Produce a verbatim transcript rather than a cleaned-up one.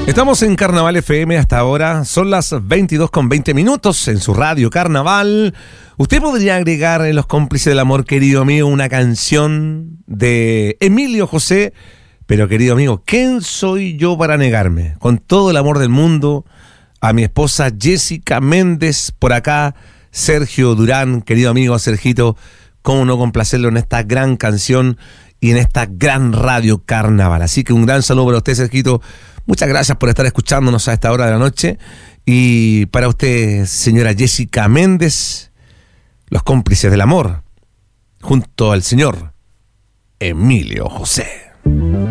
Estamos en Carnaval F M hasta ahora, son las veintidós con veinte minutos en su radio Carnaval. ¿Usted podría agregar en Los Cómplices del Amor, querido amigo, una canción de Emilio José? Pero querido amigo, ¿quién soy yo para negarme? Con todo el amor del mundo, a mi esposa Jessica Méndez, por acá, Sergio Durán, querido amigo Sergito, cómo no complacerlo en esta gran canción y en esta gran radio Carnaval. Así que un gran saludo para usted, Sergito. Muchas gracias por estar escuchándonos a esta hora de la noche. Y para usted, señora Jessica Méndez, Los Cómplices del Amor, junto al señor Emilio José.